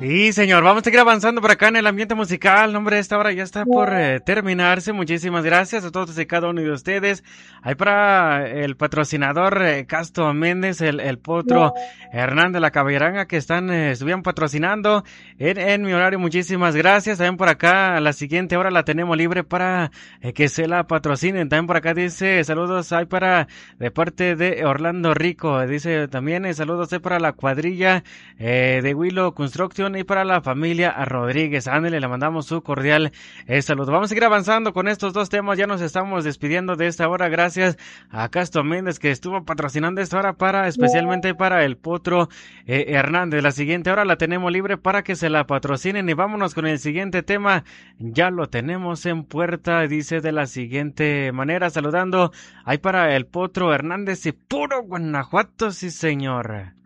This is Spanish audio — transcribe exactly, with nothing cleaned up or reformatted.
Sí, señor, vamos a seguir avanzando por acá en el ambiente musical. Nombre, esta hora ya está por eh, terminarse. Muchísimas gracias a todos y cada uno de ustedes. Ahí para el patrocinador eh, Casto Méndez, el, el potro Hernán de la Caballeranga, que están, eh, estuvieron patrocinando en, en mi horario. Muchísimas gracias. También por acá, la siguiente hora la tenemos libre para eh, que se la patrocinen. También por acá dice saludos ahí para, de parte de Orlando Rico. Dice también eh, saludos ahí para la cuadrilla eh, de Willow Construction y para la familia Rodríguez. Ándale, le mandamos su cordial eh, saludo. Vamos a seguir avanzando con estos dos temas. Ya nos estamos despidiendo de esta hora. Gracias a Casto Méndez, que estuvo patrocinando esta hora para, especialmente para el potro eh, Hernández. La siguiente hora la tenemos libre para que se la patrocinen y vámonos con el siguiente tema. Ya lo tenemos en puerta. Dice de la siguiente manera, saludando ahí para el potro Hernández y puro Guanajuato, sí señor.